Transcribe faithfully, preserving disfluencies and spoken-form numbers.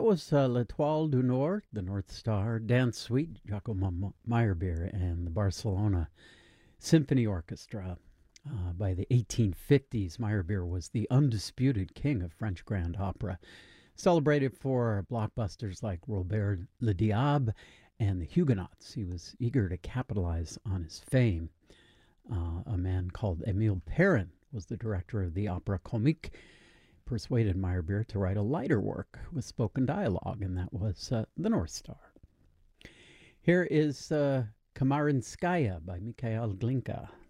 was uh, L'Étoile du Nord, the North Star, Dance Suite, Giacomo Meyerbeer, and the Barcelona Symphony Orchestra. Uh, by the eighteen fifties, Meyerbeer was the undisputed king of French grand opera, celebrated for blockbusters like Robert le Diable and The Huguenots. He was eager to capitalize on his fame. Uh, a man called Émile Perrin was the director of the Opera Comique, persuaded Meyerbeer to write a lighter work with spoken dialogue, and that was uh, The North Star. Here is uh, Kamarinskaya by Mikhail Glinka.